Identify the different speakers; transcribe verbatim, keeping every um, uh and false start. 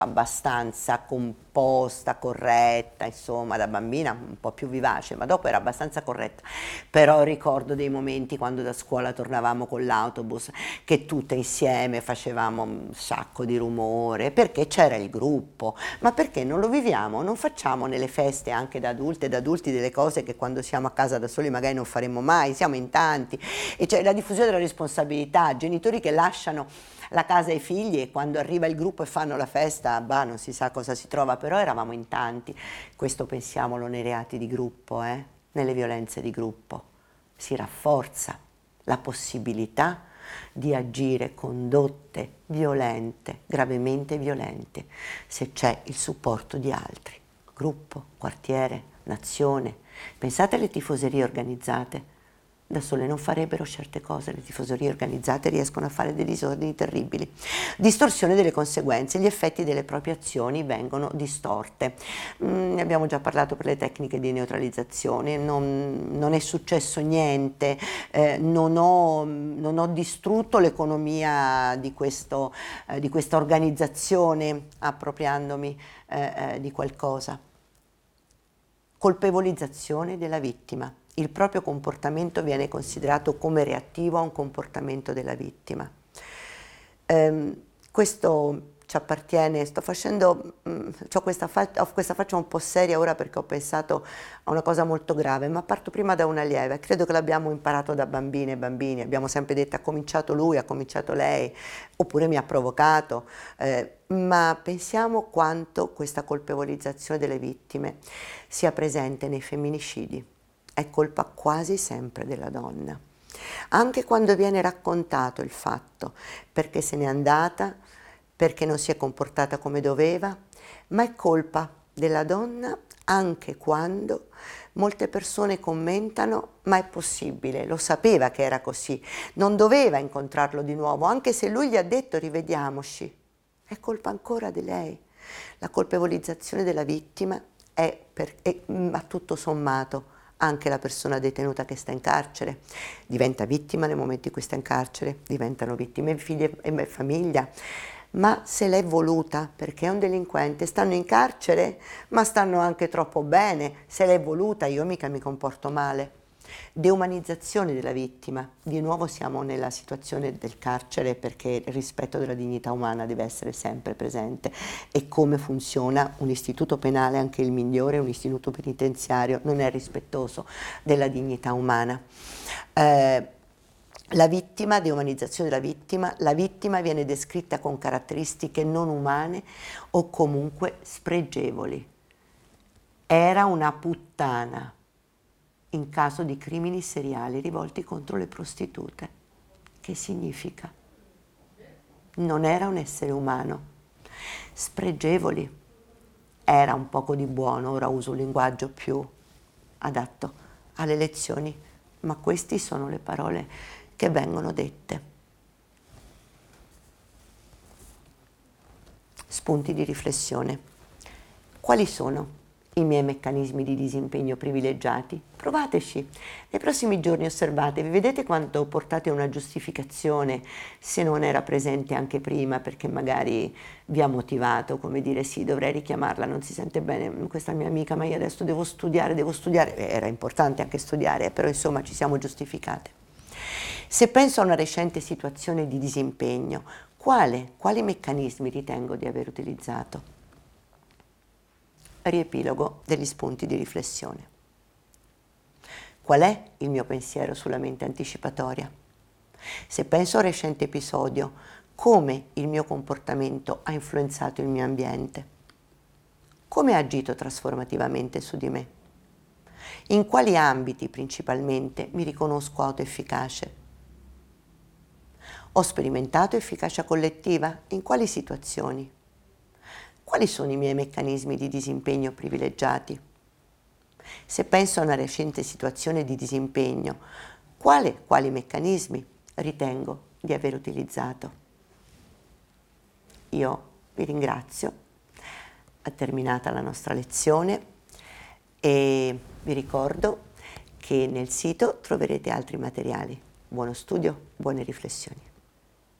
Speaker 1: abbastanza composta, corretta, insomma, da bambina un po' più vivace, ma dopo era abbastanza corretta. Però ricordo dei momenti quando da scuola tornavamo con l'autobus, che tutte insieme facevamo un sacco di rumore, perché c'era il gruppo. Ma perché non lo viviamo? Non facciamo nelle feste anche da adulte e da adulti delle cose che quando siamo a casa da soli magari non faremo mai, siamo in tanti. E c'è la diffusione della responsabilità, genitori che lasciano la casa ai figli e quando arriva il gruppo e fanno la festa, bah, non si sa cosa si trova, però eravamo in tanti. Questo pensiamolo nei reati di gruppo, eh? Nelle violenze di gruppo. Si rafforza la possibilità di agire condotte violente, gravemente violente, se c'è il supporto di altri. Gruppo, quartiere, nazione. Pensate alle tifoserie organizzate. Da sole non farebbero certe cose, le tifoserie organizzate riescono a fare dei disordini terribili. Distorsione delle conseguenze, gli effetti delle proprie azioni vengono distorte. Mm, ne abbiamo già parlato per le tecniche di neutralizzazione, non, non è successo niente, eh, non, ho, non ho distrutto l'economia di, questo, eh, di questa organizzazione appropriandomi eh, eh, di qualcosa. Colpevolizzazione della vittima. Il proprio comportamento viene considerato come reattivo a un comportamento della vittima. Eh, questo ci appartiene, sto facendo, mh, ho questa, fa ho questa faccia un po' seria ora perché ho pensato a una cosa molto grave, ma parto prima da una lieve. Credo che l'abbiamo imparato da bambine e bambini, abbiamo sempre detto ha cominciato lui, ha cominciato lei, oppure mi ha provocato, eh, ma pensiamo quanto questa colpevolizzazione delle vittime sia presente nei femminicidi. È colpa quasi sempre della donna, anche quando viene raccontato il fatto, perché se n'è andata, perché non si è comportata come doveva, ma è colpa della donna anche quando molte persone commentano ma è possibile, lo sapeva che era così, non doveva incontrarlo di nuovo, anche se lui gli ha detto rivediamoci, è colpa ancora di lei. La colpevolizzazione della vittima è, per, è a tutto sommato anche la persona detenuta che sta in carcere, diventa vittima nel momento in cui sta in carcere, diventano vittime figli e famiglia, ma se l'è voluta perché è un delinquente, stanno in carcere ma stanno anche troppo bene, se l'è voluta io mica mi comporto male. Deumanizzazione della vittima, di nuovo siamo nella situazione del carcere perché il rispetto della dignità umana deve essere sempre presente e come funziona un istituto penale, anche il migliore, un istituto penitenziario, non è rispettoso della dignità umana. Eh, La vittima, deumanizzazione della vittima, la vittima viene descritta con caratteristiche non umane o comunque spregevoli. Era una puttana in caso di crimini seriali rivolti contro le prostitute. Che significa? Non era un essere umano. Spregevoli. Era un poco di buono, ora uso un linguaggio più adatto alle lezioni, ma queste sono le parole che vengono dette. Spunti di riflessione. Quali sono i miei meccanismi di disimpegno privilegiati? Provateci. Nei prossimi giorni osservatevi, vedete quanto portate una giustificazione se non era presente anche prima perché magari vi ha motivato, come dire sì, dovrei richiamarla, non si sente bene questa mia amica, ma io adesso devo studiare, devo studiare. Era importante anche studiare, però insomma ci siamo giustificate. Se penso a una recente situazione di disimpegno, quale, quali meccanismi ritengo di aver utilizzato? Riepilogo degli spunti di riflessione. Qual è il mio pensiero sulla mente anticipatoria? Se penso a un recente episodio, come il mio comportamento ha influenzato il mio ambiente? Come ha agito trasformativamente su di me? In quali ambiti principalmente mi riconosco autoefficace? Ho sperimentato efficacia collettiva? In quali situazioni? Quali sono i miei meccanismi di disimpegno privilegiati? Se penso a una recente situazione di disimpegno, quale, quali meccanismi ritengo di aver utilizzato? Io vi ringrazio, è terminata la nostra lezione e vi ricordo che nel sito troverete altri materiali. Buono studio, buone riflessioni.